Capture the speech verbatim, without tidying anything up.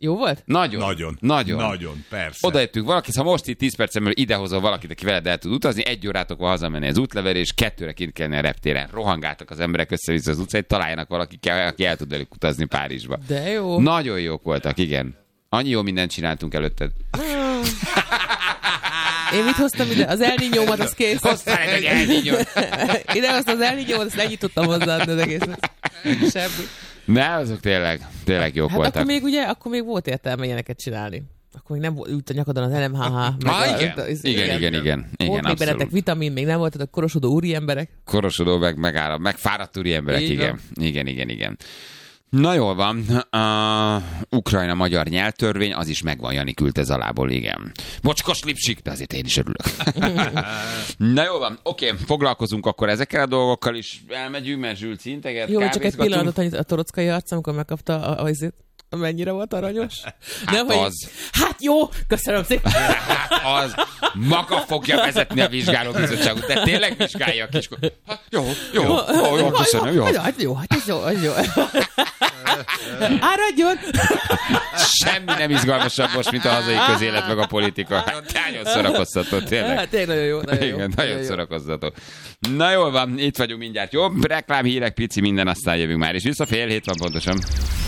Jó volt? Nagyon. Nagyon. Nagyon. Nagyon, persze. Odajöttünk valaki, ha most itt tíz percemről idehozol valakit, aki veled el tud utazni, egy órátok van hazamenni az útlevél, és kettőre kint kellene a reptéren. Rohangáltak az emberek össze-vissza az utcát, találjanak valaki, aki el tud velük utazni Párizsba. De jó. Nagyon jók voltak, igen. Annyi jó mindent csináltunk előtted. Én mit hoztam ide? Az El Niñómat, az kész. Hoztál egy El Niñót. Ide hoztam az El Niñómat, azt ennyit tudtam hozzáadni az egészet. Semmi. Ne, azok tényleg, tényleg jók Hát voltak. akkor még ugye, akkor még volt értelme ilyeneket csinálni. Akkor még nem volt, ült a nyakadon az el em há há. Ah, a, igen. A, az, igen, igen, igen, igen. Volt igen, még bennetek vitamin, még nem voltatok korosodó úri emberek. Korosodó, meg megáll, meg fáradt úri emberek, igen. igen. Igen, igen, Na jól van, uh, Ukrajna-magyar nyelvtörvény, az is megvan, Jani küldte Zalából, igen. Bocskos lipsik, de azért én is örülök. Na jól van, oké, okay, foglalkozunk akkor ezekkel a dolgokkal is, elmegyünk, mert Zsülci integet, jó, csak egy pillanatot, hogy a torockai arc, amikor megkapta a, a, a mennyire volt aranyos? Hát nem, az. Hogy, hát jó, köszönöm szépen. Hát az. Maga fogja vezetni a vizsgálóbizottságot, de tényleg vizsgálja a kiskor. Hát jó, jó, jó, jó, jó, köszönöm, jó. Hát jó, hát ez jó, ez jó. Áradjon! Semmi nem izgalmasabb most, mint a hazai közélet, meg a politika. Nagyon szórakoztató, tényleg. Hát tényleg nagyon jó, nagyon jó. Igen, nagyon, nagyon szórakoztató. Na jól van, itt vagyunk mindjárt. Jó, reklám, hírek, pici, minden, aztán jövünk már. És vissza fél hét van pontosan.